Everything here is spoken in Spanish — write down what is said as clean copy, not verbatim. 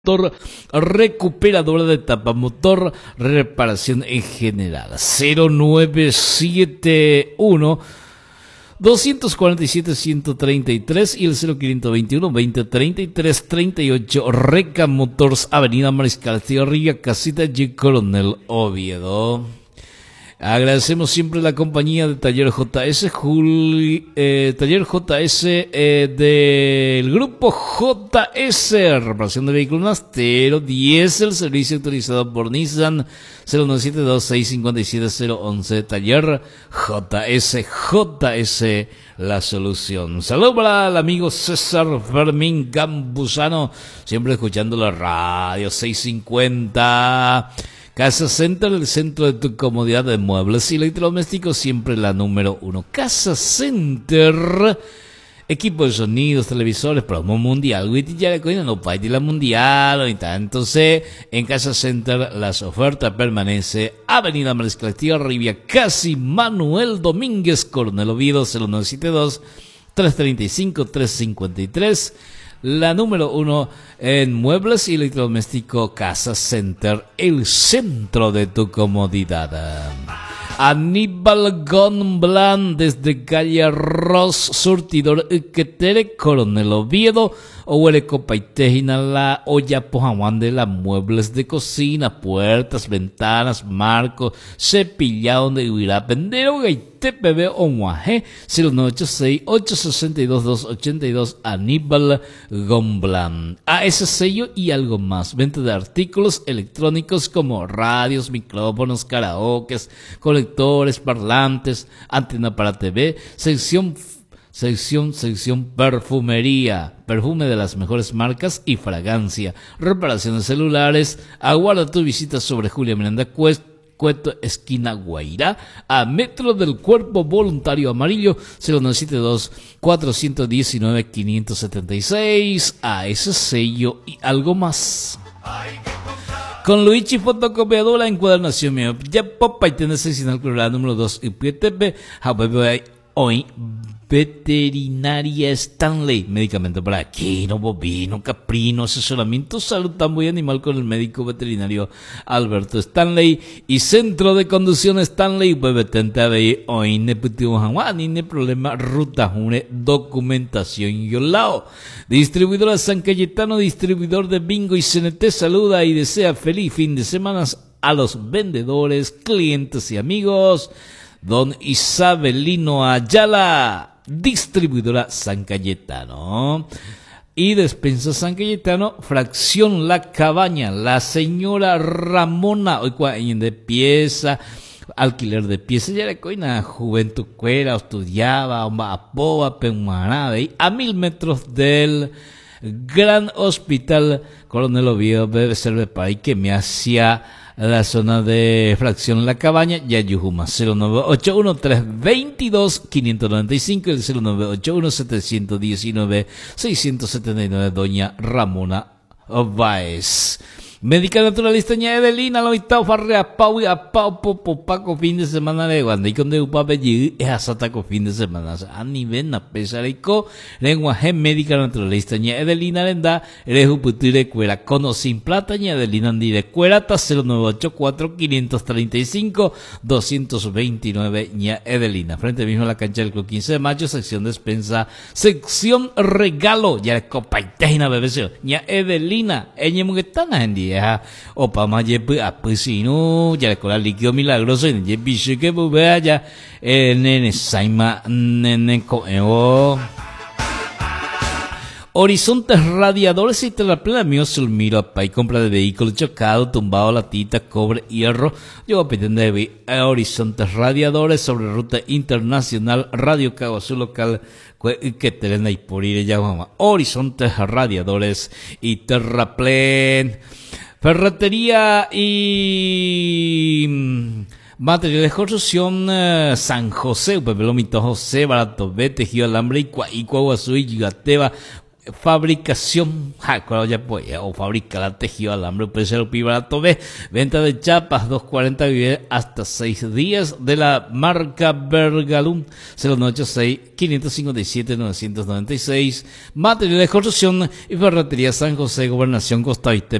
motor, recuperadora de tapa motor, reparación en general. 0971 247-133 y el 0521-2033-38, Reca Motors, Avenida Mariscal Cigarrilla, Casita G. Coronel Oviedo. Agradecemos siempre la compañía de Taller JS, Taller JS del grupo JS, reparación de vehículos Nastero, diésel, servicio autorizado por Nissan, 0972-657-011, Taller JS, la solución. Saludos para el amigo César Fermín Campuzano, siempre escuchando la radio 650. Casa Center, el centro de tu comodidad de muebles y electrodomésticos, siempre la número 1. Casa Center, equipo de sonidos, televisores, promo mundial, no país de la mundial, entonces en Casa Center las ofertas permanece. Avenida Mariscal Rivia, casi Manuel Domínguez, Coronel Oviedo, 0972-335-353. La número 1 en muebles y electrodoméstico, Casa Center, el centro de tu comodidad. Aníbal Gonblan desde calle Arroz, surtidor Iquetere, Coronel Oviedo, Ohuele Copaitejina, la olla Pojahuán de la muebles de cocina, puertas, ventanas, marcos, cepillado de huirá, pendero, gaite, bebé, omuaje, 0986-862-282, Aníbal Gonblan. A ese sello y algo más, venta de artículos electrónicos como radios, micrófonos, karaokes, colectores, parlantes, antena para TV, sección perfumería, perfume de las mejores marcas y fragancia, reparaciones celulares. Aguarda tu visita sobre Julia Miranda Cueto, esquina Guairá, a metro del Cuerpo Voluntario Amarillo, 0972-419-576, a ese sello y algo más. Con Luigi Fotocopiadora, encuadernación mío, ya popa y tenés el plural número 2 y PTP, hoy Veterinaria Stanley, medicamento para equino, bovino, caprino, asesoramiento, salud tambo y animal con el médico veterinario Alberto Stanley y Centro de Conducción Stanley, hoy ne problema, ruta, june, documentación y olao. Distribuidora San Cayetano, distribuidor de bingo y CNT, saluda y desea feliz fin de semana a los vendedores, clientes y amigos. Don Isabelino Ayala, distribuidora San Cayetano. Y despensa San Cayetano, fracción La Cabaña, la señora Ramona, hoy de pieza, alquiler de pieza, ya le coina, juventud cuera, estudiaba, apoa, peumarabe, a 1000 metros del Gran Hospital Coronel Oviedo, debe ser para ahí que me hacía la zona de fracción La Cabaña, Yayujuma, 0981-322-595 y el 0981-719-679, doña Ramona Báez. Médica naturalista ña Edelina, lo itao farrea pau y a pau popaco fin de semana de guanda y con de upape y es asataco fin de semana a nivel na pesarico lenguaje médica naturalista ña Edelina lenda eres uputire cuera cono sin plata ña Edelina andi de cuerata 0984-535-229 ña Edelina frente mismo a la cancha del Club 15 de Mayo, sección despensa, sección regalo ya le copa y tejina bebeseo ña Edelina eñe mugetana en día o pa más lleve a piscino ya le cola líquido milagroso y lleve bicho que vea ya nene saima nene coeo Horizontes Radiadores y Terraplano, Sulmiro, pay compra de vehículos chocados, tumbado, latita, cobre, hierro. Yo voy a pedir de Horizontes Radiadores sobre ruta internacional, Radio Cabo Azul local, que terena y por ir ya vamos. Horizontes Radiadores y Terraplén. Ferretería y material de construcción San José, Pepelomito José, Barato B, tejido alambre y Cuaguazú y Yugateva. fabricación, o fabricar tejido alambre, precio barato B, venta de chapas 240 vive hasta 6 días de la marca Bergalum 096-557-996, materiales de construcción y ferretería San José, Gobernación Costa Viste.